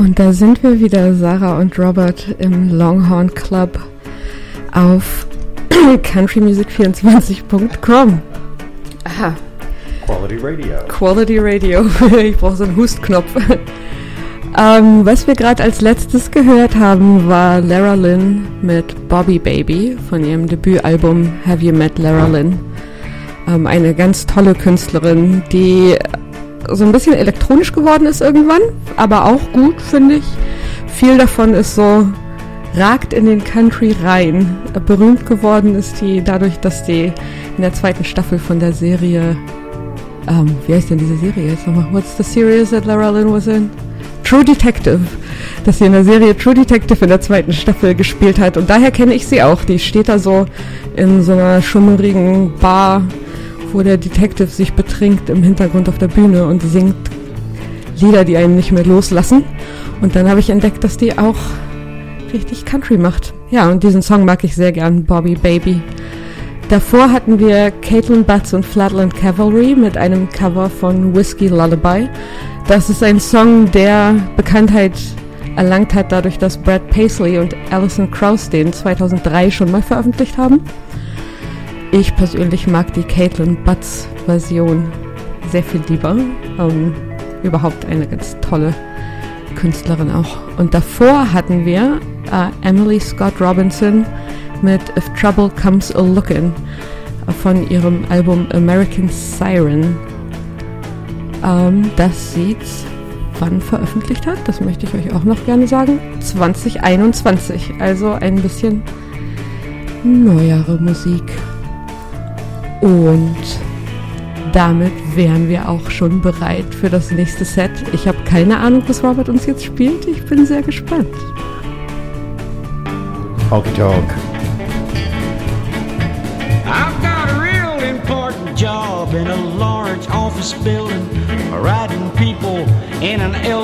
Und da sind wir wieder, Sarah und Robert im Longhorn Club auf countrymusic24.com. Aha. Quality Radio. Quality Radio. Ich brauche so einen Hustknopf. Was wir gerade als letztes gehört haben, war Lara Lynn mit Bobby Baby von ihrem Debütalbum Have You Met Lara Lynn? Eine ganz tolle Künstlerin, die so ein bisschen elektronisch geworden ist irgendwann, aber auch gut, finde ich. Viel davon ist so, ragt in den Country rein. Berühmt geworden ist die dadurch, dass die in der zweiten Staffel von der Serie, wie heißt denn diese Serie jetzt nochmal? What's the series that Lara Lynn was in? True Detective. Dass sie in der Serie True Detective in der zweiten Staffel gespielt hat. Und daher kenne ich sie auch. Die steht da so in so einer schummerigen Bar, wo der Detective sich betrinkt im Hintergrund auf der Bühne und singt Lieder, die einen nicht mehr loslassen. Und dann habe ich entdeckt, dass die auch richtig Country macht. Ja, und diesen Song mag ich sehr gern, Bobby Baby. Davor hatten wir Caitlin Butts und Flatland Cavalry mit einem Cover von Whiskey Lullaby. Das ist ein Song, der Bekanntheit erlangt hat, dadurch, dass Brad Paisley und Alison Krauss den 2003 schon mal veröffentlicht haben. Ich persönlich mag die Caitlin Butts Version sehr viel lieber. Überhaupt eine ganz tolle Künstlerin auch. Und davor hatten wir Emily Scott Robinson mit If Trouble Comes A-Lookin' von ihrem Album American Siren. Das sie wann veröffentlicht hat, das möchte ich euch auch noch gerne sagen. 2021, also ein bisschen neuere Musik. Und damit wären wir auch schon bereit für das nächste Set. Ich habe keine Ahnung, was Robert uns jetzt spielt. Ich bin sehr gespannt. Honky Tonk. I've got a real important job in a large office building, riding people in an